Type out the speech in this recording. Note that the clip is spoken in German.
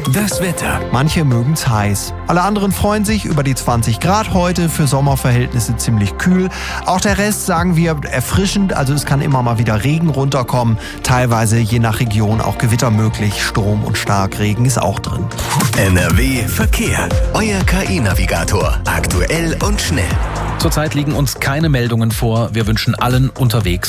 Das Wetter. Manche mögen's heiß. Alle anderen freuen sich über die 20 Grad heute, für Sommerverhältnisse ziemlich kühl. Auch der Rest, sagen wir, erfrischend, also es kann immer mal wieder Regen runterkommen. Teilweise je nach Region auch Gewitter möglich. Sturm und Starkregen ist auch drin. NRW Verkehr. Euer KI-Navigator. Aktuell und schnell. Zurzeit liegen uns keine Meldungen vor. Wir wünschen allen unterwegs